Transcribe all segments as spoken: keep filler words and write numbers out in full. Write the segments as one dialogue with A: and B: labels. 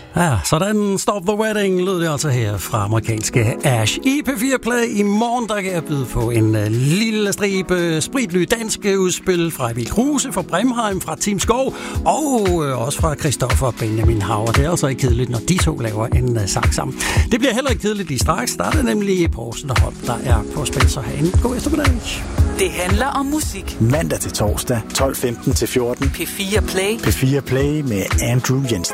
A: Ja, sådan Stop the Wedding lød det altså her fra amerikanske Ash. I P fire Play i morgen, der kan jeg byde på en uh, lille stribe spritly danske udspil fra Emil Kruse, fra Bremheim, fra Team Skov og uh, også fra Christoffer og Benjamin Hauer. Det er altså ikke kedeligt, når de to laver en uh, sang sammen. Det bliver heller ikke kedeligt lige straks. Der er det nemlig Poulsen og Holm, der er på spil, så have en god eftermiddag.
B: Det handler om musik.
C: Mandag til torsdag, tolv femten til fjorten.
B: P fire Play.
C: P fire Play med Andrew Jensen.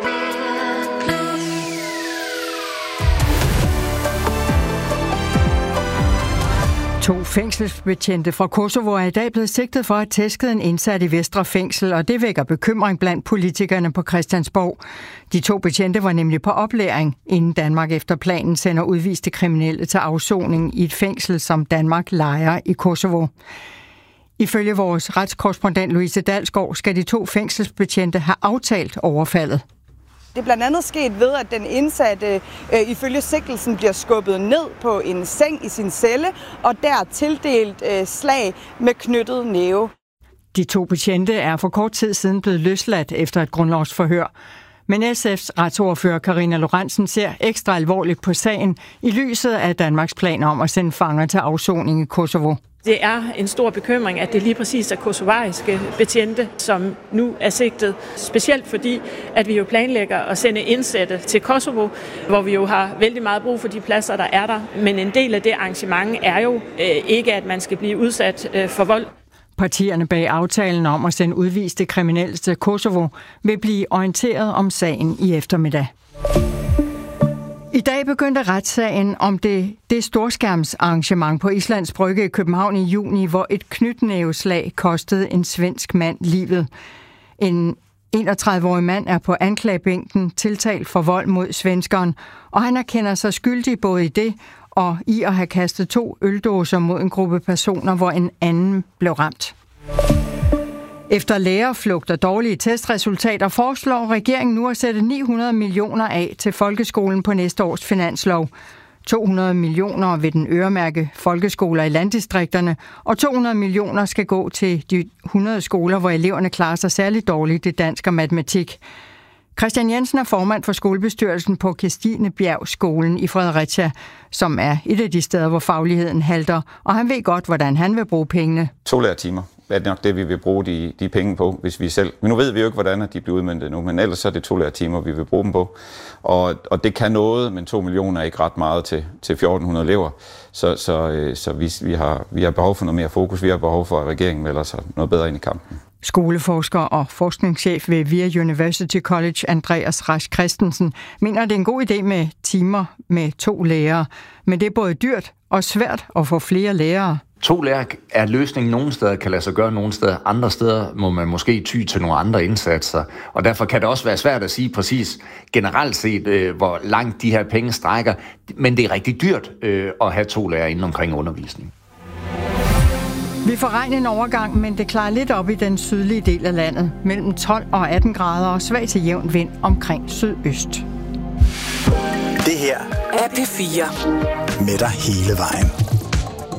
D: To fængselsbetjente fra Kosovo er i dag blevet sigtet for at tæske en indsat i Vestre Fængsel, og det vækker bekymring blandt politikerne på Christiansborg. De to betjente var nemlig på oplæring, inden Danmark efter planen sender udviste kriminelle til afsoning i et fængsel, som Danmark lejer i Kosovo. Ifølge vores retskorrespondent Louise Dalsgaard skal de to fængselsbetjente have aftalt overfaldet.
E: Det er blandt andet sket ved, at den indsatte øh, ifølge sigtelsen bliver skubbet ned på en seng i sin celle, og der tildelt øh, slag med knyttet næve.
D: De to betjente er for kort tid siden blevet løsladt efter et grundlovsforhør. Men S F's retsordfører Karina Lorentzen ser ekstra alvorligt på sagen i lyset af Danmarks planer om at sende fanger til afsoning i Kosovo.
F: Det er en stor bekymring, at det lige præcis er kosovariske betjente, som nu er sigtet. Specielt fordi, at vi jo planlægger at sende indsatte til Kosovo, hvor vi jo har vældig meget brug for de pladser, der er der. Men en del af det arrangement er jo øh, ikke, at man skal blive udsat øh, for vold.
D: Partierne bag aftalen om at sende udviste kriminelle til Kosovo vil blive orienteret om sagen i eftermiddag. I dag begyndte retssagen om det, det storskærmsarrangement på Islands Brygge i København i juni, hvor et knytnæveslag kostede en svensk mand livet. En enogtredive-årig mand er på anklagebænken tiltalt for vold mod svenskeren, og han erkender sig skyldig både i det og i at have kastet to øldåser mod en gruppe personer, hvor en anden blev ramt. Efter lærerflugt og dårlige testresultater foreslår regeringen nu at sætte ni hundrede millioner af til folkeskolen på næste års finanslov. to hundrede millioner vil den øremærke folkeskoler i landdistrikterne, og to hundrede millioner skal gå til de hundrede skoler, hvor eleverne klarer sig særligt dårligt i dansk og matematik. Christian Jensen er formand for skolebestyrelsen på Kirstinebjergskolen i Fredericia, som er et af de steder, hvor fagligheden halter, og han ved godt, hvordan han vil bruge pengene.
G: Tolærertimer er nok det, vi vil bruge de, de penge på, hvis vi selv... Men nu ved vi jo ikke, hvordan de bliver udmøntet nu, men ellers er det tolærertimer, vi vil bruge dem på. Og, og det kan noget, men to millioner er ikke ret meget til, til fjorten hundrede elever. Så, så, så vi, vi, har, vi har behov for noget mere fokus. Vi har behov for, at regeringen melder sig noget bedre ind i kampen.
D: Skoleforsker og forskningschef ved V I A University College, Andreas Rasch Christensen, mener, det er en god idé med timer med to lærere. Men det er både dyrt og svært at få flere lærere.
H: To lærere er løsningen nogle steder, kan lade sig gøre nogle steder. Andre steder må man måske ty til nogle andre indsatser. Og derfor kan det også være svært at sige præcis generelt set, øh, hvor langt de her penge strækker. Men det er rigtig dyrt øh, at have to lærere inden omkring undervisning.
D: Vi får regn en overgang, men det klarer lidt op i den sydlige del af landet. Mellem tolv og atten grader og svag til jævn vind omkring sydøst.
C: Det her
B: er P fire.
C: Med dig hele vejen.